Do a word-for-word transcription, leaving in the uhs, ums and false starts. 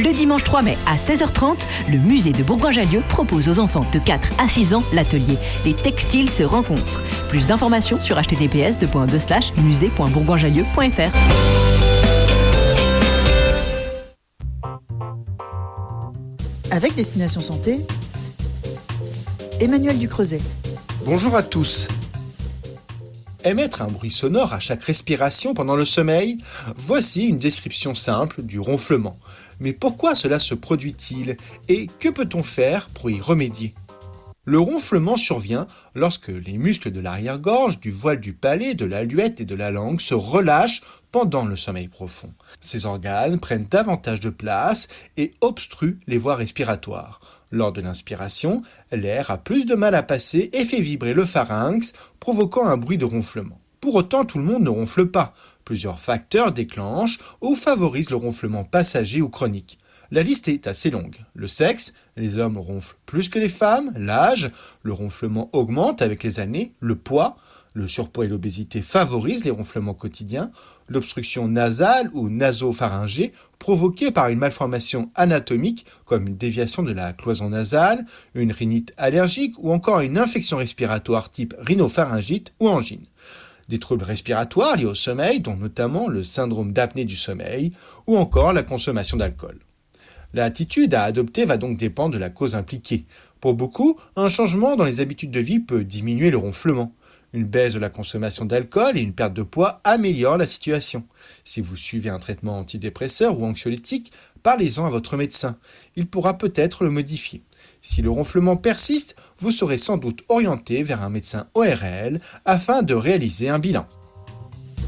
Le dimanche trois mai à seize heures trente, le musée de Bourgoin-Jallieu propose aux enfants de quatre à six ans l'atelier Les textiles se rencontrent. Plus d'informations sur h t t p s slash musée point bourgoin-jallieu point f r. Avec Destination Santé, Emmanuel Ducreuset. Bonjour à tous. Émettre un bruit sonore à chaque respiration pendant le sommeil, voici une description simple du ronflement. Mais pourquoi cela se produit-il et que peut-on faire pour y remédier ? Le ronflement survient lorsque les muscles de l'arrière-gorge, du voile du palais, de la luette et de la langue se relâchent pendant le sommeil profond. Ces organes prennent davantage de place et obstruent les voies respiratoires. Lors de l'inspiration, l'air a plus de mal à passer et fait vibrer le pharynx, provoquant un bruit de ronflement. Pour autant, tout le monde ne ronfle pas. Plusieurs facteurs déclenchent ou favorisent le ronflement passager ou chronique. La liste est assez longue. Le sexe, les hommes ronflent plus que les femmes, l'âge, le ronflement augmente avec les années, le poids, le surpoids et l'obésité favorisent les ronflements quotidiens, l'obstruction nasale ou nasopharyngée provoquée par une malformation anatomique comme une déviation de la cloison nasale, une rhinite allergique ou encore une infection respiratoire type rhinopharyngite ou angine. Des troubles respiratoires liés au sommeil, dont notamment le syndrome d'apnée du sommeil ou encore la consommation d'alcool. L'attitude à adopter va donc dépendre de la cause impliquée. Pour beaucoup, un changement dans les habitudes de vie peut diminuer le ronflement. Une baisse de la consommation d'alcool et une perte de poids améliorent la situation. Si vous suivez un traitement antidépresseur ou anxiolytique, parlez-en à votre médecin. Il pourra peut-être le modifier. Si le ronflement persiste, vous serez sans doute orienté vers un médecin O R L afin de réaliser un bilan.